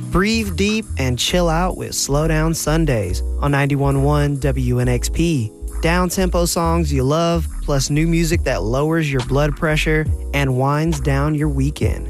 Breathe deep and chill out with Slow Down Sundays on 91.1 WNXP. Down-tempo songs you love, plus new music that lowers your blood pressure and winds down your weekend.